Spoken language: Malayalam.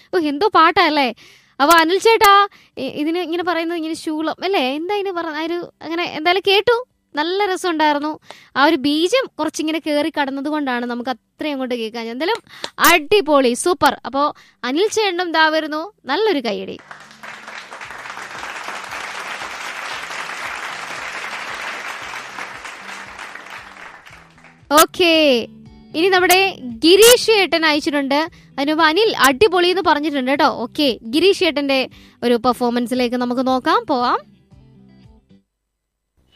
ഓ എന്തോ പാട്ടല്ലേ. അപ്പൊ അനിൽ ചേട്ടാ ഇതിന് ഇങ്ങനെ പറയുന്നത് ഇങ്ങനെ ശൂലം അല്ലേ, എന്താ ഇതിന് പറഞ്ഞ ഒരു അങ്ങനെ എന്തായാലും കേട്ടു, നല്ല രസമുണ്ടായിരുന്നു. ആ ഒരു ബീജം കുറച്ചിങ്ങനെ കയറി കടന്നത് കൊണ്ടാണ് നമുക്ക് അത്രയും അങ്ങോട്ട് കേൾക്കാൻ. എന്തായാലും അടിപൊളി, സൂപ്പർ. അപ്പോൾ അനിൽ ചേട്ടനും ദാ വരുന്നു, നല്ലൊരു കൈയടി. ഓക്കേ, ഇനി നമ്മുടെ ഗിരീഷ് ഏട്ടൻ അയച്ചിട്ടുണ്ട്. അതിനുമ്പ് അനിൽ അടിപൊളി എന്ന് പറഞ്ഞിട്ടുണ്ട് കേട്ടോ. ഓക്കെ, ഗിരീഷ് ഏട്ടന്റെ ഒരു പെർഫോമൻസിലേക്ക് നമുക്ക് നോക്കാം, പോവാം.